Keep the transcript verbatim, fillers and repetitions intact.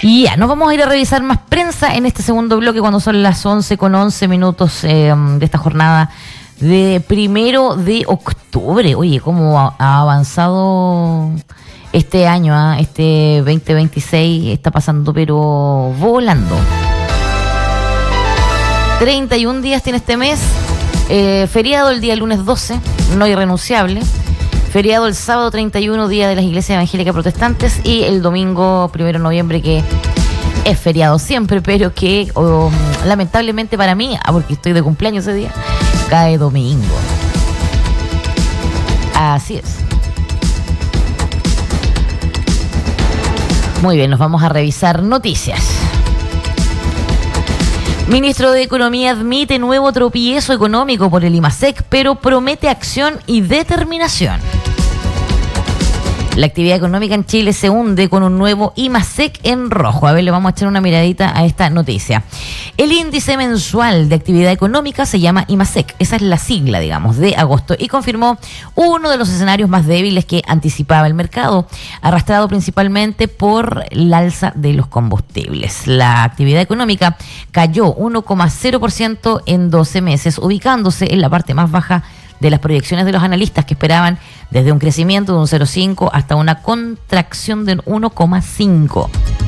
Y ya, nos vamos a ir a revisar más prensa en este segundo bloque cuando son las once con once minutos eh, de esta jornada de primero de octubre. Oye, cómo ha, ha avanzado este año, ¿eh? Este veinte veintiséis está pasando pero volando. treinta y un días tiene este mes, eh, feriado el día lunes doce, no irrenunciable. Feriado el sábado treinta y uno, día de las iglesias evangélicas protestantes, y el domingo primero de noviembre, que es feriado siempre, pero que oh, lamentablemente para mí, porque estoy de cumpleaños ese día, cae domingo. Así es. Muy bien, nos vamos a revisar noticias. Ministro de Economía admite nuevo tropiezo económico por el IMASEC, pero promete acción y determinación. La actividad económica en Chile se hunde con un nuevo IMASEC en rojo. A ver, le vamos a echar una miradita a esta noticia. El índice mensual de actividad económica se llama IMASEC, esa es la sigla, digamos, de agosto, y confirmó uno de los escenarios más débiles que anticipaba el mercado, arrastrado principalmente por el alza de los combustibles. La actividad económica cayó uno coma cero por ciento en doce meses, ubicándose en la parte más baja de las proyecciones de los analistas, que esperaban desde un crecimiento de un cero coma cinco hasta una contracción de un uno coma cinco.